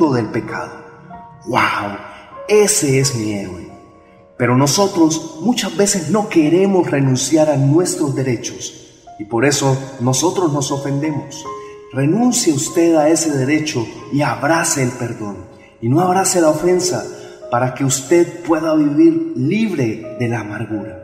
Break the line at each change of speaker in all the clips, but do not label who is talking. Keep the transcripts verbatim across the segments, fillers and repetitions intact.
mundo del pecado. ¡Wow! Ese es mi héroe. Pero nosotros muchas veces no queremos renunciar a nuestros derechos y por eso nosotros nos ofendemos. Renuncie usted a ese derecho y abrace el perdón y no abrace la ofensa para que usted pueda vivir libre de la amargura.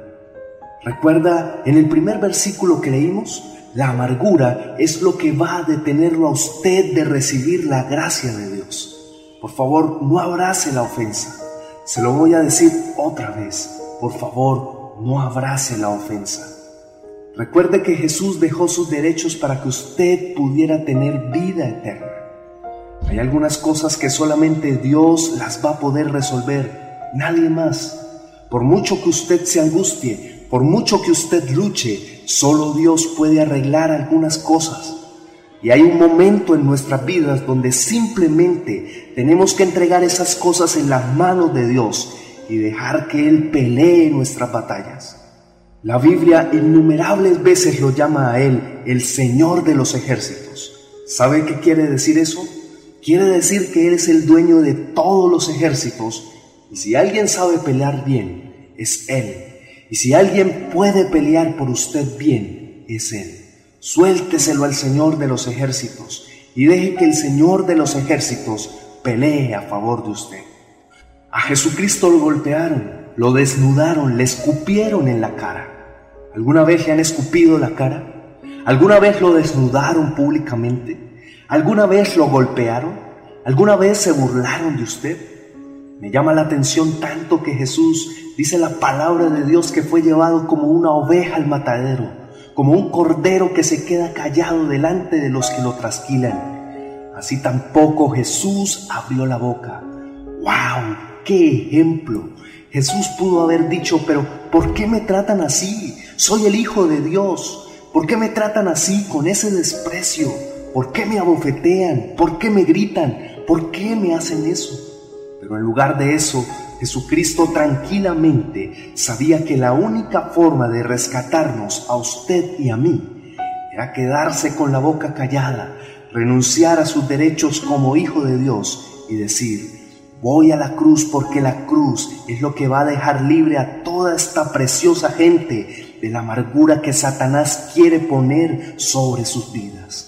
¿Recuerda en el primer versículo que leímos? La amargura es lo que va a detenerlo a usted de recibir la gracia de Dios. Por favor, no abrace la ofensa. Se lo voy a decir otra vez. Por favor, no abrace la ofensa. Recuerde que Jesús dejó sus derechos para que usted pudiera tener vida eterna. Hay algunas cosas que solamente Dios las va a poder resolver, nadie más. Por mucho que usted se angustie, por mucho que usted luche, solo Dios puede arreglar algunas cosas. Y hay un momento en nuestras vidas donde simplemente tenemos que entregar esas cosas en las manos de Dios y dejar que Él pelee nuestras batallas. La Biblia innumerables veces lo llama a Él el Señor de los ejércitos. ¿Sabe qué quiere decir eso? Quiere decir que Él es el dueño de todos los ejércitos y si alguien sabe pelear bien, es Él. Y si alguien puede pelear por usted bien, es Él. Suélteselo al Señor de los ejércitos y deje que el Señor de los ejércitos pelee a favor de usted. A Jesucristo lo golpearon, lo desnudaron, le escupieron en la cara. ¿Alguna vez le han escupido la cara? ¿Alguna vez lo desnudaron públicamente? ¿Alguna vez lo golpearon? ¿Alguna vez se burlaron de usted? Me llama la atención tanto que Jesús dice la palabra de Dios que fue llevado como una oveja al matadero, como un cordero que se queda callado delante de los que lo trasquilan. Así tampoco Jesús abrió la boca. ¡Wow! ¡Qué ejemplo! Jesús pudo haber dicho, pero ¿por qué me tratan así? Soy el Hijo de Dios. ¿Por qué me tratan así, con ese desprecio? ¿Por qué me abofetean? ¿Por qué me gritan? ¿Por qué me hacen eso? Pero en lugar de eso, Jesucristo tranquilamente sabía que la única forma de rescatarnos a usted y a mí era quedarse con la boca callada, renunciar a sus derechos como Hijo de Dios y decir: voy a la cruz porque la cruz es lo que va a dejar libre a toda esta preciosa gente de la amargura que Satanás quiere poner sobre sus vidas.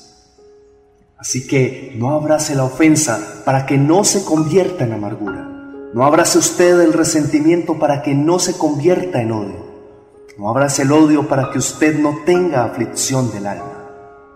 Así que no abrace la ofensa para que no se convierta en amargura. No abrace usted el resentimiento para que no se convierta en odio. No abrace el odio para que usted no tenga aflicción del alma.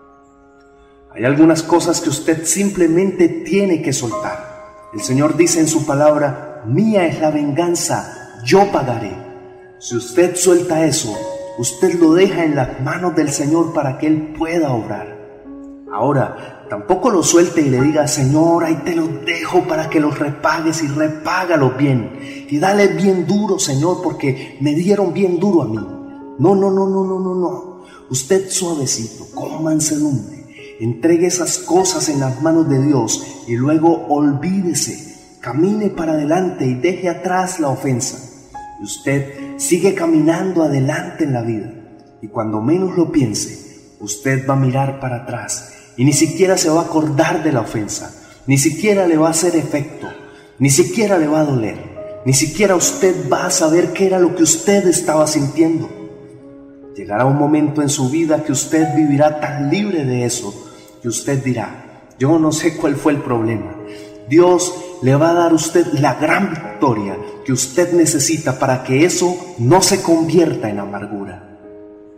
Hay algunas cosas que usted simplemente tiene que soltar. El Señor dice en su palabra: mía es la venganza, yo pagaré. Si usted suelta eso, usted lo deja en las manos del Señor para que Él pueda obrar. Ahora, tampoco lo suelte y le diga: Señor, ahí te los dejo para que los repagues, y repágalos bien. Y dale bien duro, Señor, porque me dieron bien duro a mí. No, no, no, no, no, no, no. Usted suavecito, con mansedumbre, entregue esas cosas en las manos de Dios y luego olvídese. Camine para adelante y deje atrás la ofensa. Y usted sigue caminando adelante en la vida. Y cuando menos lo piense, usted va a mirar para atrás y ni siquiera se va a acordar de la ofensa, ni siquiera le va a hacer efecto, ni siquiera le va a doler, ni siquiera usted va a saber qué era lo que usted estaba sintiendo. Llegará un momento en su vida que usted vivirá tan libre de eso que usted dirá: yo no sé cuál fue el problema. Dios le va a dar a usted la gran victoria que usted necesita para que eso no se convierta en amargura.